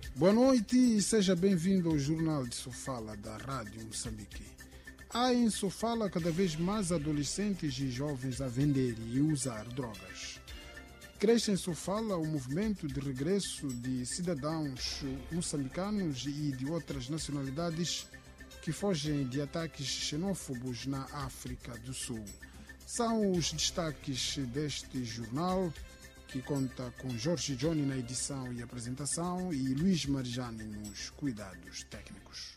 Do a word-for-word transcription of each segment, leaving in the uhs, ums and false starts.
Boa noite e seja bem-vindo ao Jornal de Sofala da Rádio Moçambique. Há em Sofala cada vez mais adolescentes e jovens a vender e usar drogas. Cresce em Sofala o movimento de regresso de cidadãos moçambicanos e de outras nacionalidades que fogem de ataques xenófobos na África do Sul. São os destaques deste jornal, que conta com Jorge Johnny na edição e apresentação e Luís Marjani nos cuidados técnicos.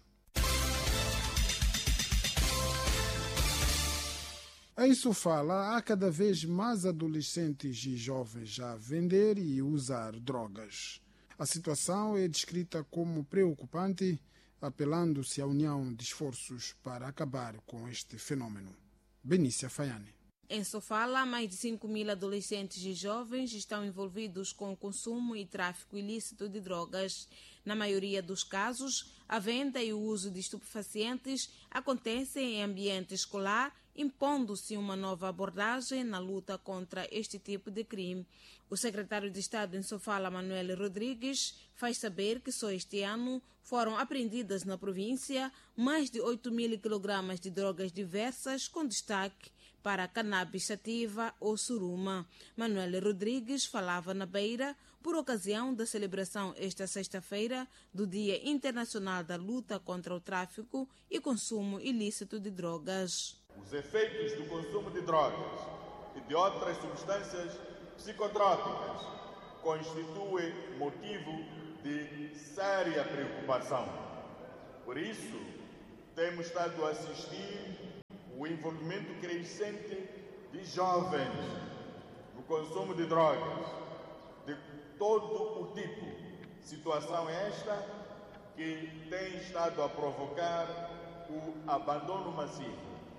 Em Sofala, há cada vez mais adolescentes e jovens a vender e usar drogas. A situação é descrita como preocupante, apelando-se à união de esforços para acabar com este fenômeno. Benícia Faiane. Em Sofala, mais de cinco mil adolescentes e jovens estão envolvidos com o consumo e tráfico ilícito de drogas. Na maioria dos casos, a venda e o uso de estupefacientes acontecem em ambiente escolar, impondo-se uma nova abordagem na luta contra este tipo de crime. O secretário de Estado em Sofala, Manuel Rodrigues, faz saber que só este ano foram apreendidas na província mais de oito mil quilogramas de drogas diversas, com destaque para a cannabis sativa ou suruma. Manuel Rodrigues falava na Beira por ocasião da celebração esta sexta-feira do Dia Internacional da Luta contra o Tráfico e Consumo Ilícito de Drogas. Os efeitos do consumo de drogas e de outras substâncias psicotrópicas constituem motivo de séria preocupação. Por isso, temos estado a assistir o envolvimento crescente de jovens no consumo de drogas, de todo o tipo. Situação esta que tem estado a provocar o abandono massivo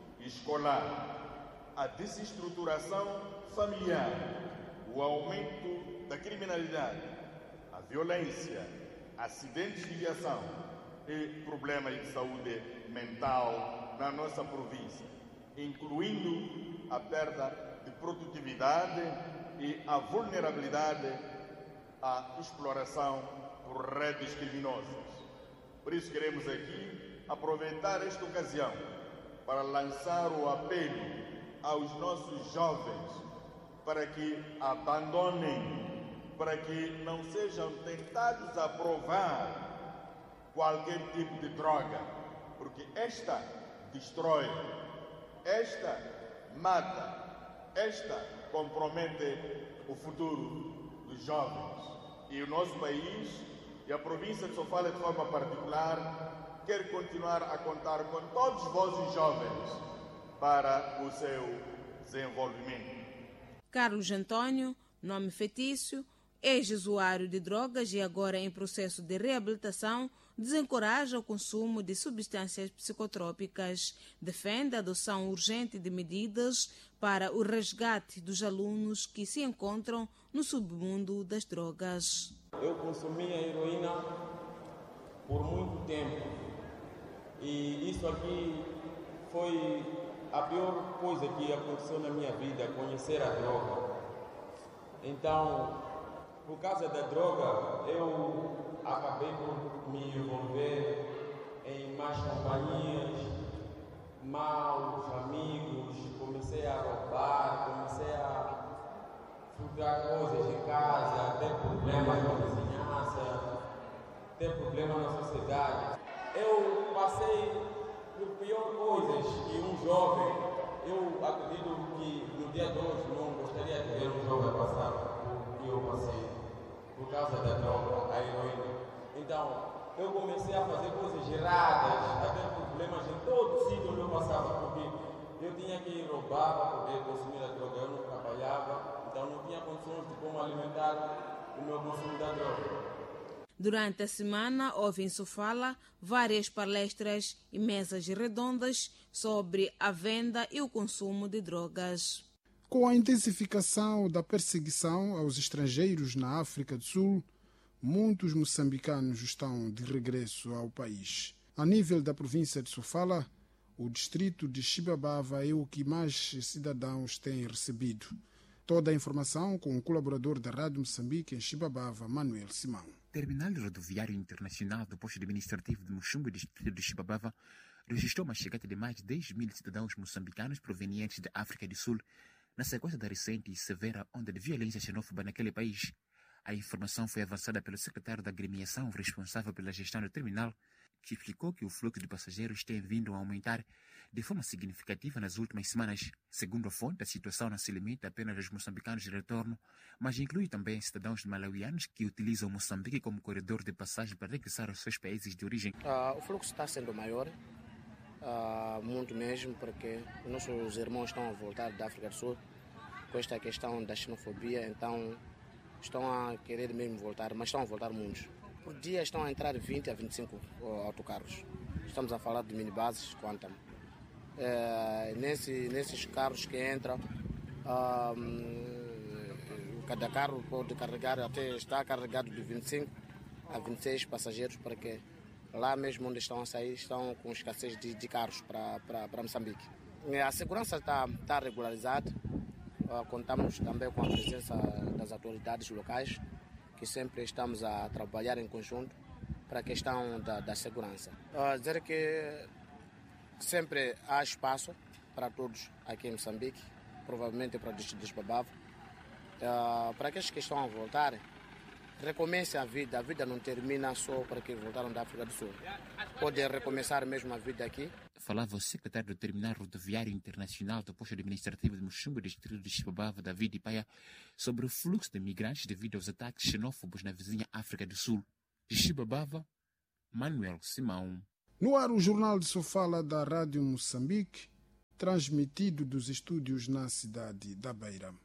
escolar, a desestruturação familiar, o aumento da criminalidade, a violência, acidentes de viação e problemas de saúde mental na nossa província, incluindo a perda de produtividade e a vulnerabilidade à exploração por redes criminosas. Por isso queremos aqui aproveitar esta ocasião para lançar o apelo aos nossos jovens para que abandonem, para que não sejam tentados a provar qualquer tipo de droga, porque esta destrói, esta mata, esta compromete o futuro dos jovens. E o nosso país e a província de Sofala de forma particular quer continuar a contar com todos vós jovens para o seu desenvolvimento. Carlos Antônio, nome fetício, ex-usuário de drogas e agora em processo de reabilitação, desencoraja o consumo de substâncias psicotrópicas. Defende a adoção urgente de medidas para o resgate dos alunos que se encontram no submundo das drogas. Eu consumia heroína por muito tempo e isso aqui foi a pior coisa que aconteceu na minha vida, conhecer a droga. Então, por causa da droga, eu acabei por me envolver em más companhias, maus amigos, comecei a roubar, comecei a furtar coisas de casa, ter problemas na vizinhança, ter problemas na sociedade. Eu passei por pior coisas que um jovem, eu acredito que no dia de hoje não gostaria de ver um jovem passar por que eu passei, por causa da droga, a heroína. Então, eu comecei a fazer coisas erradas, a ter problemas em todo sítio onde eu passava, porque eu tinha que roubar para poder consumir a droga, eu não trabalhava, então não tinha condições de como alimentar o meu consumo da droga. Durante a semana, houve em Sofala várias palestras e mesas redondas sobre a venda e o consumo de drogas. Com a intensificação da perseguição aos estrangeiros na África do Sul, muitos moçambicanos estão de regresso ao país. A nível da província de Sofala, o distrito de Xibabava é o que mais cidadãos têm recebido. Toda a informação com o colaborador da Rádio Moçambique em Chibabava, Manuel Simão. Terminal Rodoviário Internacional do Posto Administrativo de Muxumbo, distrito de Chibabava, registrou uma chegada de mais de dez mil cidadãos moçambicanos provenientes da África do Sul, na sequência da recente e severa onda de violência xenófoba naquele país. A informação foi avançada pelo secretário da agremiação responsável pela gestão do terminal, que explicou que o fluxo de passageiros tem vindo a aumentar de forma significativa nas últimas semanas. Segundo a fonte, a situação não se limita apenas aos moçambicanos de retorno, mas inclui também cidadãos malauianos que utilizam Moçambique como corredor de passagem para regressar aos seus países de origem. Uh, o fluxo está sendo maior, uh, muito mesmo, porque nossos irmãos estão a voltar da África do Sul com esta questão da xenofobia, então estão a querer mesmo voltar, mas estão a voltar muitos. Por dia estão a entrar vinte a vinte e cinco autocarros. Estamos a falar de minibuses Quantum. É, nesse, nesses carros que entram, um, cada carro pode carregar, até está carregado de vinte e cinco a vinte e seis passageiros, porque lá mesmo onde estão a sair estão com escassez de, de carros para, para, para Moçambique. A segurança está, está regularizada. Contamos também com a presença das autoridades locais, que sempre estamos a trabalhar em conjunto para a questão da, da segurança. Uh, dizer que sempre há espaço para todos aqui em Moçambique, provavelmente para o distrito de Chibabava. Uh, para aqueles que estão a voltar, recomecem a vida. A vida não termina só porque voltaram da África do Sul. Podem recomeçar mesmo a vida aqui. Falava o secretário do Terminal Rodoviário Internacional do Posto Administrativo de Muxumbo, distrito de Chibabava, David Paia, sobre o fluxo de migrantes devido aos ataques xenófobos na vizinha África do Sul. De Chibabava, Manuel Simão. No ar, o Jornal de Sofala da Rádio Moçambique, transmitido dos estúdios na cidade da Beira.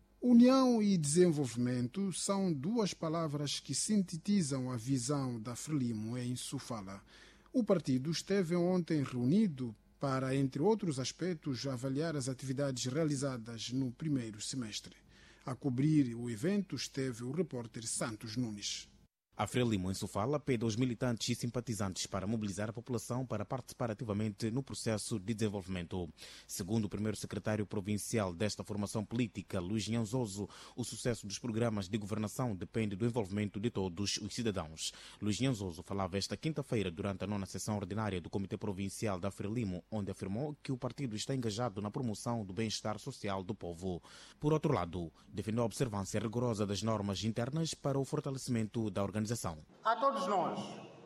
União e desenvolvimento são duas palavras que sintetizam a visão da Frelimo em Sofala. O partido esteve ontem reunido para, entre outros aspectos, avaliar as atividades realizadas no primeiro semestre. A cobrir o evento esteve o repórter Santos Nunes. A Frelimo em Sofala pede aos militantes e simpatizantes para mobilizar a população para participar ativamente no processo de desenvolvimento. Segundo o primeiro secretário provincial desta formação política, Luís Nhanzoso, o sucesso dos programas de governação depende do envolvimento de todos os cidadãos. Luís Nhanzoso falava esta quinta-feira durante a nona sessão ordinária do Comitê Provincial da Frelimo, onde afirmou que o partido está engajado na promoção do bem-estar social do povo. Por outro lado, defendeu a observância rigorosa das normas internas para o fortalecimento da organização. A todos nós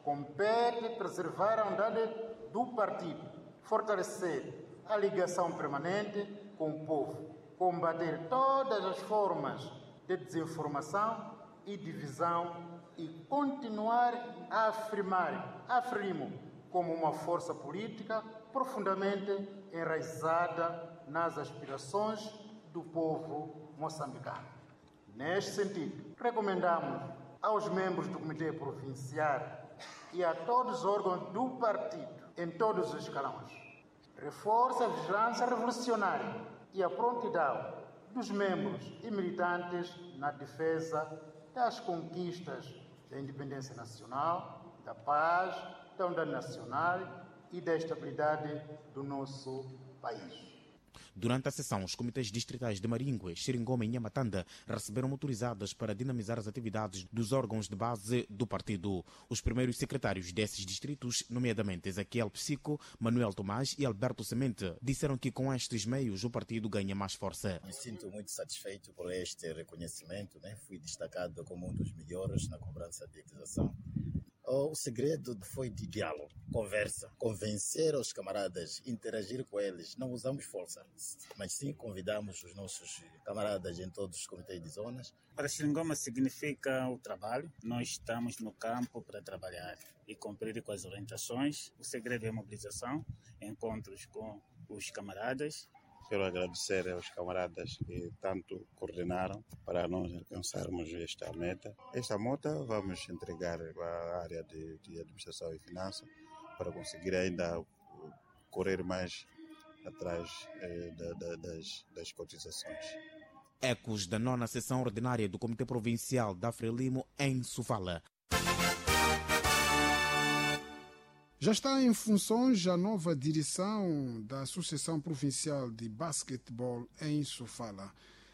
compete preservar a unidade do partido, fortalecer a ligação permanente com o povo, combater todas as formas de desinformação e divisão e continuar a afirmar a Frelimo como uma força política profundamente enraizada nas aspirações do povo moçambicano. Neste sentido, recomendamos aos membros do Comitê Provincial e a todos os órgãos do partido, em todos os escalões, reforça a vigilância revolucionária e a prontidão dos membros e militantes na defesa das conquistas da independência nacional, da paz, da unidade nacional e da estabilidade do nosso país. Durante a sessão, os comitês distritais de Maringue, Xiringoma e Nhamatanda receberam motorizadas para dinamizar as atividades dos órgãos de base do partido. Os primeiros secretários desses distritos, nomeadamente Ezequiel Psico, Manuel Tomás e Alberto Semente, disseram que com estes meios o partido ganha mais força. Me sinto muito satisfeito por este reconhecimento, né? Fui destacado como um dos melhores na cobrança de acusação. O segredo foi de diálogo, conversa, convencer os camaradas, interagir com eles. Não usamos força, mas sim convidamos os nossos camaradas em todos os comitês de zonas. Para Xiringoma significa o trabalho. Nós estamos no campo para trabalhar e cumprir com as orientações. O segredo é a mobilização, encontros com os camaradas. Quero agradecer aos camaradas que tanto coordenaram para nós alcançarmos esta meta. Esta meta vamos entregar à área de, de administração e finanças para conseguir ainda correr mais atrás eh, da, da, das, das cotizações. Ecos da nona sessão ordinária do Comitê Provincial da Frelimo em Sofala. Já está em funções a nova direção da Associação Provincial de Basquetebol em Sofala.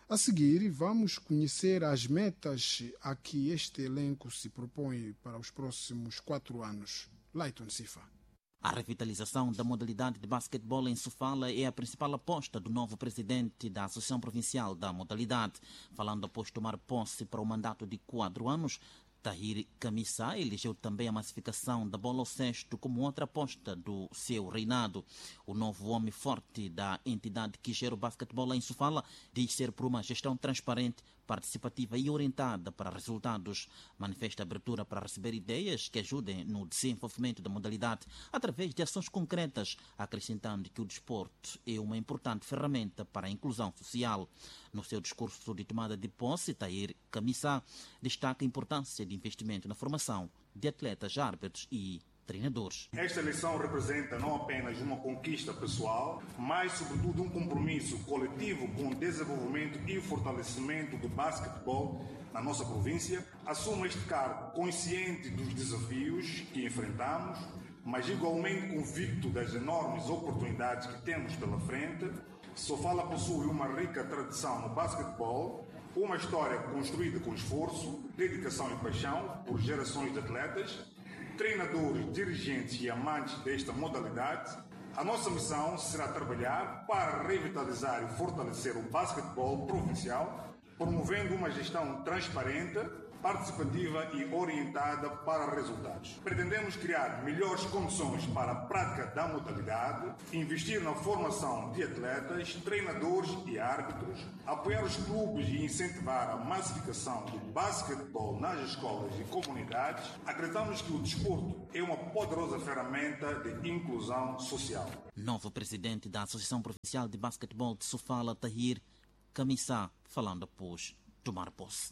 A seguir, vamos conhecer as metas a que este elenco se propõe para os próximos quatro anos. Layton Sifa. A revitalização da modalidade de basquetebol em Sofala é a principal aposta do novo presidente da Associação Provincial da modalidade. Falando após tomar posse para o mandato de quatro anos, Tahir Kamisa elegeu também a massificação da bola ao cesto como outra aposta do seu reinado. O novo homem forte da entidade que gera o basquetebol em Sofala diz ser por uma gestão transparente, participativa e orientada para resultados. Manifesta abertura para receber ideias que ajudem no desenvolvimento da modalidade através de ações concretas, acrescentando que o desporto é uma importante ferramenta para a inclusão social. No seu discurso de tomada de posse, Tahir Kamisa destaca a importância de investimento na formação de atletas, árbitros e treinadores. Esta eleição representa não apenas uma conquista pessoal, mas sobretudo um compromisso coletivo com o desenvolvimento e fortalecimento do basquetebol na nossa província. Assumo este cargo consciente dos desafios que enfrentamos, mas igualmente convicto das enormes oportunidades que temos pela frente. Sofala possui uma rica tradição no basquetebol, uma história construída com esforço, dedicação e paixão por gerações de atletas, treinadores, dirigentes e amantes desta modalidade. A nossa missão será trabalhar para revitalizar e fortalecer o basquetebol provincial, promovendo uma gestão transparente, participativa e orientada para resultados. Pretendemos criar melhores condições para a prática da modalidade, investir na formação de atletas, treinadores e árbitros, apoiar os clubes e incentivar a massificação do basquetebol nas escolas e comunidades. Acreditamos que o desporto é uma poderosa ferramenta de inclusão social. Novo presidente da Associação Provincial de Basquetebol de Sofala, Tahir Kamisa, falando após tomar posse.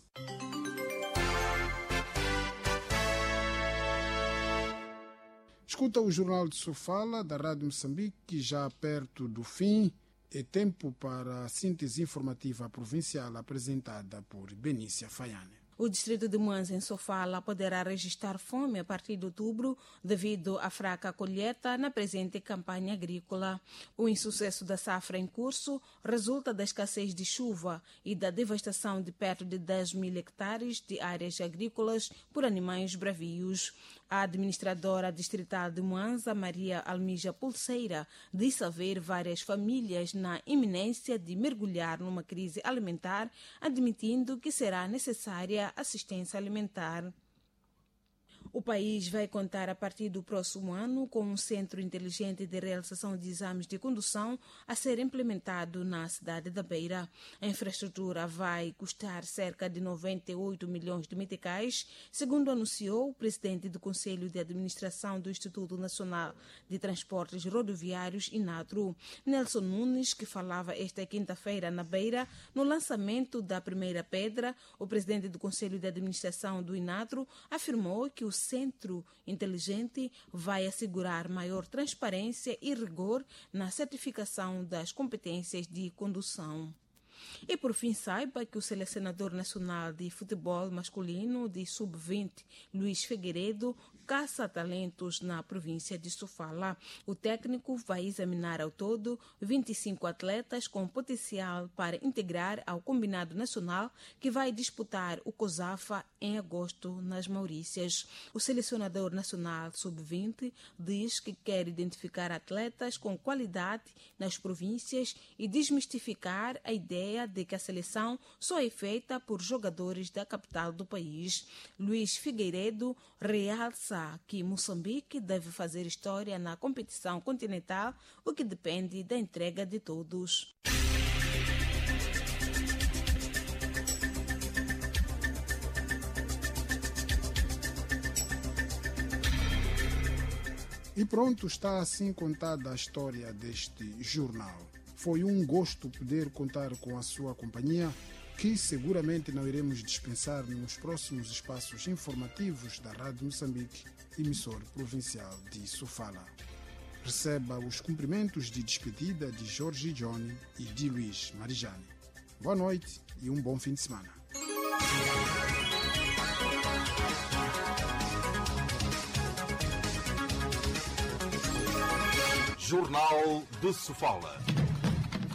Escuta o Jornal de Sofala da Rádio Moçambique, já perto do fim. É tempo para a síntese informativa provincial apresentada por Benícia Faiane. O distrito de Mwanza, em Sofala, poderá registrar fome a partir de outubro devido à fraca colheita na presente campanha agrícola. O insucesso da safra em curso resulta da escassez de chuva e da devastação de perto de dez mil hectares de áreas agrícolas por animais bravios. A administradora distrital de Mwanza, Maria Almija Pulseira, disse haver várias famílias na iminência de mergulhar numa crise alimentar, admitindo que será necessária assistência alimentar. O país vai contar a partir do próximo ano com um centro inteligente de realização de exames de condução a ser implementado na cidade da Beira. A infraestrutura vai custar cerca de noventa e oito milhões de meticais, segundo anunciou o presidente do Conselho de Administração do Instituto Nacional de Transportes Rodoviários, INATRO, Nelson Nunes, que falava esta quinta-feira na Beira, no lançamento da primeira pedra. O presidente do Conselho de Administração do INATRO afirmou que o Centro Inteligente vai assegurar maior transparência e rigor na certificação das competências de condução. E por fim, saiba que o selecionador nacional de futebol masculino de sub vinte, Luís Figueiredo, caça talentos na província de Sofala. O técnico vai examinar ao todo vinte e cinco atletas com potencial para integrar ao combinado nacional que vai disputar o COSAFA em agosto nas Maurícias. O selecionador nacional sub vinte diz que quer identificar atletas com qualidade nas províncias e desmistificar a ideia de que a seleção só é feita por jogadores da capital do país. Luís Figueiredo realça que Moçambique deve fazer história na competição continental, o que depende da entrega de todos. E pronto, está assim contada a história deste jornal. Foi um gosto poder contar com a sua companhia, que seguramente não iremos dispensar nos próximos espaços informativos da Rádio Moçambique, emissor provincial de Sofala. Receba os cumprimentos de despedida de Jorge Johnny e de Luís Marijane. Boa noite e um bom fim de semana. Jornal de Sofala.